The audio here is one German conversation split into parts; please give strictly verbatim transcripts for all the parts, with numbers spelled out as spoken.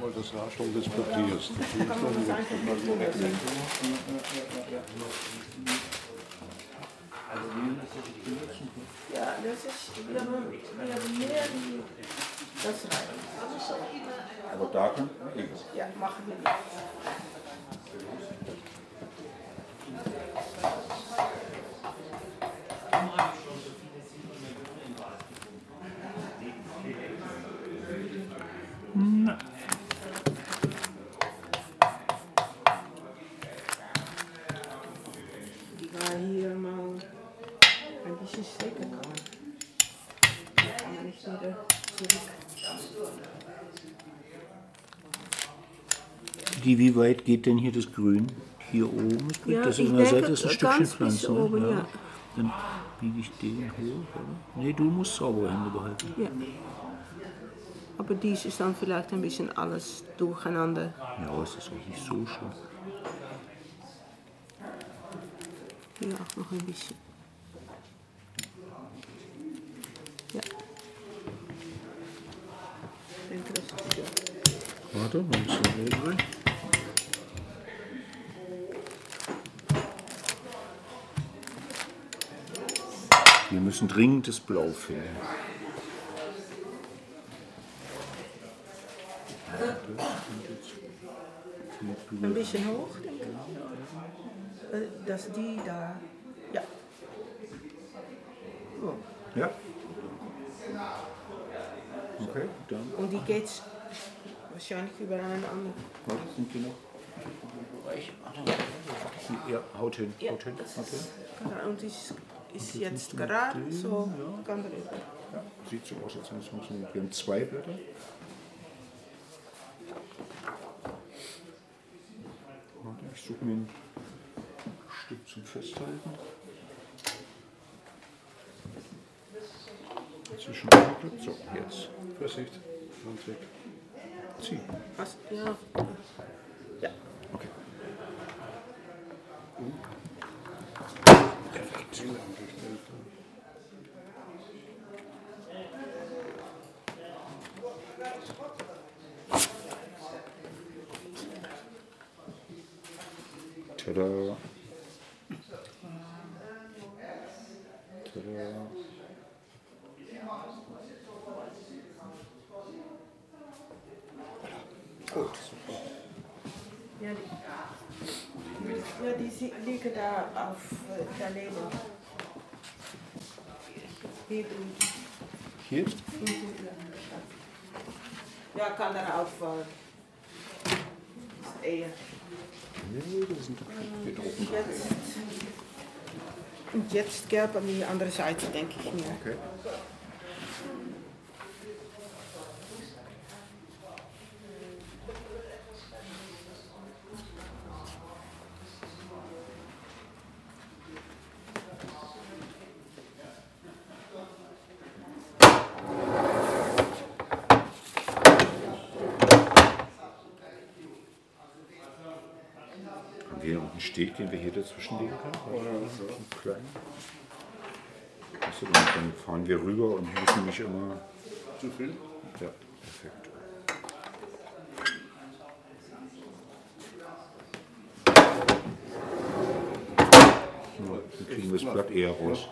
weil das Rascheln des Papiers. Kann man das einfach nicht drüber sehen. Ja, das ist, wir haben, wir haben mehr wie das rein. Aber da kann Ja, machen wir nicht. Na. Die war hier mal ein bisschen stecken kann. Da kann man nicht wieder zurück. Die, wie weit geht denn hier das Grün? Hier oben? Das, Ja, das ich ist an der denke, Seite ist ein ganz Stückchen bis Pflanze. Ne? oben, Ja. ja. Dann biege ich den hoch, oder? Nee, du musst saubere Hände behalten. Ja. Aber dies ist dann vielleicht ein bisschen alles durcheinander. Ja, es ist auch nicht so schön. Hier auch noch ein bisschen. Ja. Ich denke, das ist gut. Warte, noch ein bisschen mehr rein. Wir müssen dringend das Blau finden. Ein bisschen hoch, denke ich. Äh, Dass die da. Ja. So. Ja. Okay, dann. Und die geht wahrscheinlich über einen anderen. Warte, sind die noch? Ja, haut hin, Ja, haut hin, das haut hin. ist gerade. Und ist, ist jetzt gerade so ganz rüber. Ja, sieht so aus, als wenn es funktioniert. Wir haben zwei Blätter. Warte, ich suche mir ein Stück zum Festhalten. Zwischen So, jetzt. Vorsicht, Hand weg. Zieh. Was? Ja. Ja. Okay. Perfekt. Tada. Tada. Gut. Ja, die, ja, die sie- liegen da auf äh, daneben. Hier drüben. Hier? Ja, kann er auffallen. Ist eher. Nee, das sind wir drucken. Jetzt. Und jetzt gelb an die andere Seite, denke ich mir. Okay. Haben wir noch einen Steg, den wir hier dazwischen legen können? Oder so einen kleinen? Achso, dann, dann fahren wir rüber und müssen nicht immer. Zu viel? Ja, perfekt. Ja, dann kriegen wir das Blatt eher raus.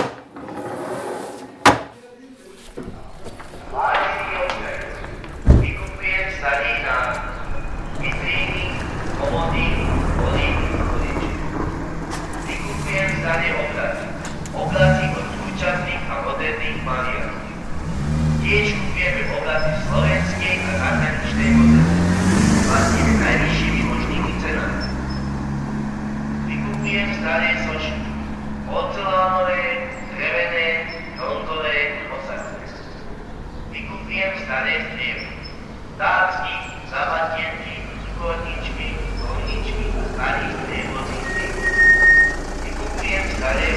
Tiež kupujeme oblaty v slovenskej a zahraničnej vode. Vlastníme najvyššími možnými cenami. Vykupujem staré sošky, porcelánové, drevené, bronzové, osadzové. Vykupujem staré strievy, tácky, zabatienky, cukorničky, korničky a starý striebový strieb. Vykupujem staré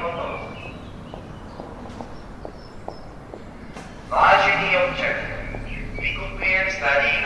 Понос. Vážení občané, vy kupujeme starý